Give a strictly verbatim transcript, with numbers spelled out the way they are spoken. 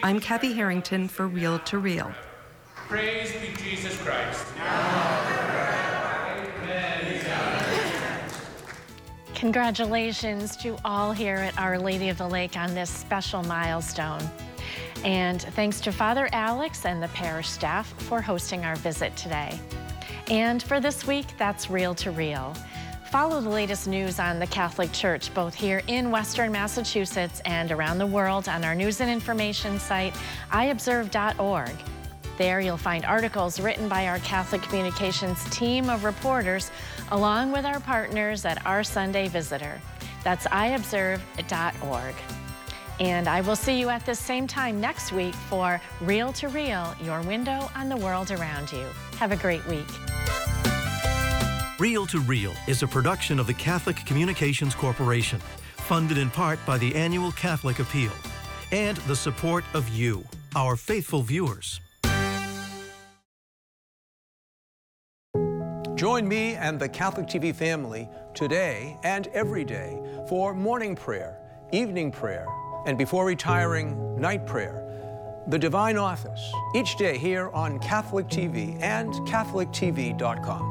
I'm Kathy Harrington for Reel to Reel. Praise be Jesus Christ. Congratulations to all here at Our Lady of the Lake on this special milestone. And thanks to Father Alex and the parish staff for hosting our visit today. And for this week, that's Reel to Reel. Follow the latest news on the Catholic Church, both here in Western Massachusetts and around the world on our news and information site, i observe dot org. There you'll find articles written by our Catholic Communications team of reporters, along with our partners at Our Sunday Visitor. That's i observe dot org. And I will see you at this same time next week for Reel to Reel, your window on the world around you. Have a great week. Reel to Reel is a production of the Catholic Communications Corporation, funded in part by the annual Catholic Appeal, and the support of you, our faithful viewers. Join me and the Catholic T V family today and every day for morning prayer, evening prayer, and before retiring, night prayer, the Divine Office, each day here on Catholic T V and Catholic T V dot com.